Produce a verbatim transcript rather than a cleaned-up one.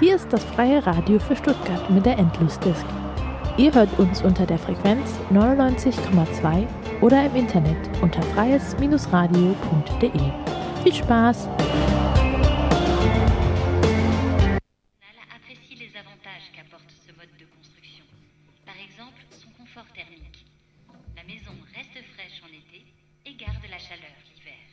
Hier ist das freie Radio für Stuttgart mit der Endlosdisk. Ihr hört uns unter der Frequenz neunundneunzig Komma zwei oder im Internet unter freies radio punkt de. Viel Spaß! Apprécie les avantages qu'apporte ce mode de construction. Par exemple, son confort thermique. La maison reste fraîche en été et garde la chaleur l'hiver.